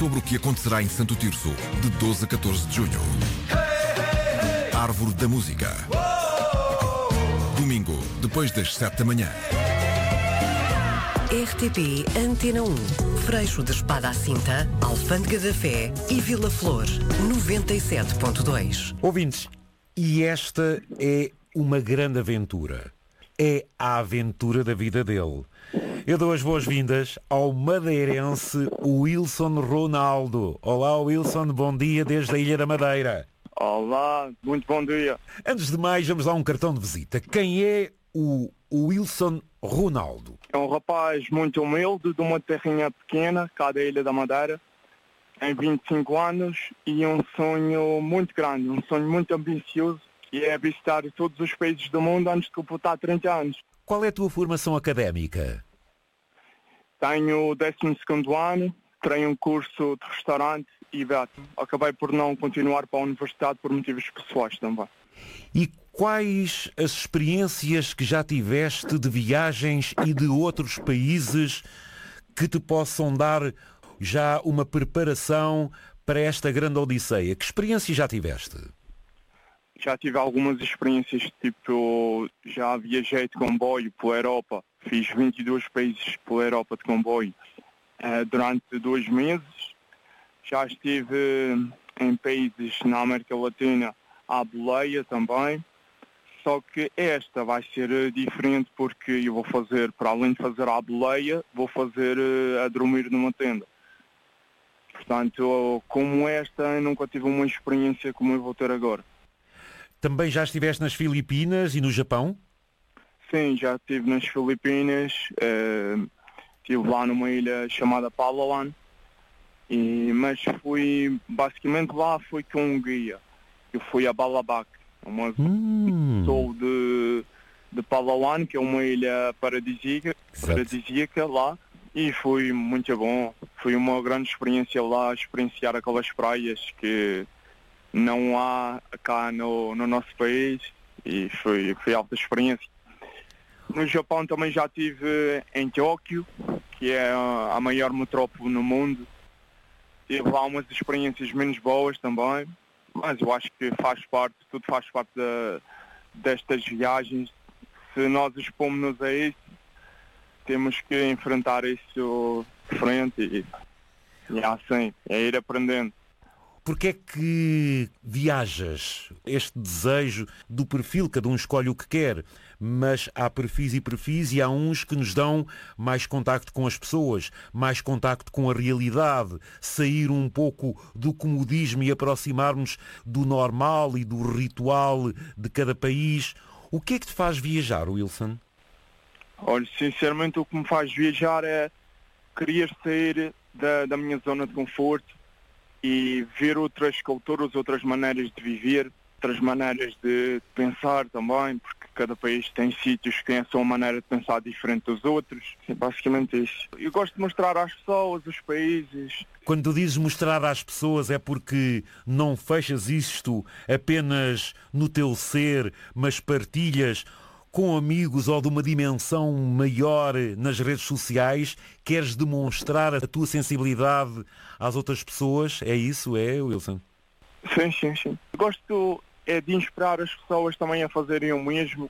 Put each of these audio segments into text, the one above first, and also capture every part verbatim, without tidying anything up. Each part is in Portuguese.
sobre o que acontecerá em Santo Tirso, de doze a catorze de junho. Árvore da Música. Domingo, depois das sete da manhã. R T P Antena um, Freixo de Espada à Cinta, Alfândega da Fé e Vila Flor, noventa e sete ponto dois. Ouvintes, e esta é uma grande aventura. É a aventura da vida dele. Eu dou as boas-vindas ao madeirense Wilson Ronaldo. Olá, Wilson, bom dia desde a Ilha da Madeira. Olá, muito bom dia. Antes de mais, vamos lá um cartão de visita. Quem é o Wilson Ronaldo? É um rapaz muito humilde, de uma terrinha pequena, cá da Ilha da Madeira. Tem vinte e cinco anos e um sonho muito grande, um sonho muito ambicioso, que é visitar todos os países do mundo antes de completar trinta anos. Qual é a tua formação académica? Tenho o décimo segundo ano, tenho um curso de restaurante e beato. Acabei por não continuar para a universidade por motivos pessoais também. E quais as experiências que já tiveste de viagens e de outros países que te possam dar já uma preparação para esta grande odisseia? Que experiências já tiveste? Já tive algumas experiências, tipo, já viajei de comboio pela Europa. Fiz vinte e dois países pela Europa de comboio uh, durante dois meses. Já estive em países na América Latina à boleia também. Só que esta vai ser diferente porque eu vou fazer, para além de fazer à boleia, vou fazer uh, a dormir numa tenda. Portanto, como esta, eu nunca tive uma experiência como eu vou ter agora. Também já estiveste nas Filipinas e no Japão? Sim, já estive nas Filipinas, uh, estive lá numa ilha chamada Palawan, e, mas fui, basicamente lá fui com um guia. Eu fui a Balabac, uma hum. sou de, de Palawan, que é uma ilha paradisíaca, paradisíaca lá, e foi muito bom. Foi uma grande experiência lá, experienciar aquelas praias que não há cá no, no nosso país, e foi, foi alta experiência. No Japão também já estive em Tóquio, que é a maior metrópole no mundo. Tive lá umas experiências menos boas também, mas eu acho que faz parte, tudo faz parte da, destas viagens. Se nós expomos-nos a isso, temos que enfrentar isso de frente e, e é assim, é ir aprendendo. Porquê é que viajas? Este desejo do perfil, cada um escolhe o que quer, mas há perfis e perfis e há uns que nos dão mais contacto com as pessoas, mais contacto com a realidade, sair um pouco do comodismo e aproximar-nos do normal e do ritual de cada país. O que é que te faz viajar, Wilson? Olha, sinceramente o que me faz viajar é querer sair da, da minha zona de conforto e ver outras culturas, outras maneiras de viver, outras maneiras de pensar também, porque cada país tem sítios que têm a sua maneira de pensar diferente dos outros. É basicamente isso. Eu gosto de mostrar às pessoas, os países. Quando tu dizes mostrar às pessoas é porque não fechas isto apenas no teu ser, mas partilhas com amigos ou de uma dimensão maior nas redes sociais, queres demonstrar a tua sensibilidade às outras pessoas? É isso, é, Wilson? Sim, sim, sim. Gosto é de inspirar as pessoas também a fazerem o mesmo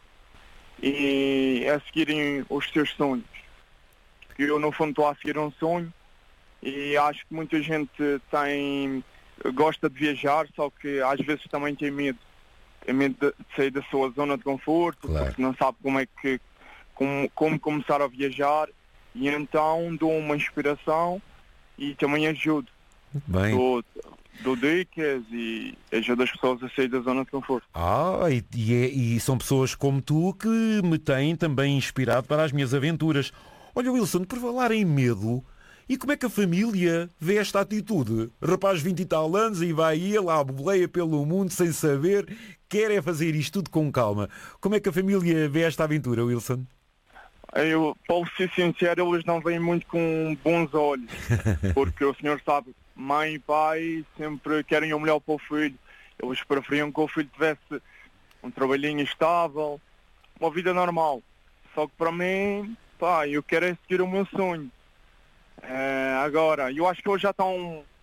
e a seguirem os seus sonhos. Porque eu, no fundo, estou a seguir um sonho e acho que muita gente tem, gosta de viajar, só que às vezes também tem medo. Tem medo de sair da sua zona de conforto, claro, porque não sabe como é que como, como começar a viajar, e então dou uma inspiração e também ajudo. Bem. Dou, dou dicas e ajudo as pessoas a sair da zona de conforto. Ah, e, e, é, e são pessoas como tu que me têm também inspirado para as minhas aventuras. Olha, Wilson, por falar em medo, e como é que a família vê esta atitude? Rapaz de vinte e tal anos e vai ele à boleia pelo mundo sem saber, quer é fazer isto tudo com calma. Como é que a família vê esta aventura, Wilson? Eu, para ser sincero, eles não veem muito com bons olhos, porque o senhor sabe, mãe e pai sempre querem o melhor para o filho. Eles preferiam que o filho tivesse um trabalhinho estável, uma vida normal. Só que para mim, pá, eu quero é seguir o meu sonho. Uh, agora, eu acho que eles já estão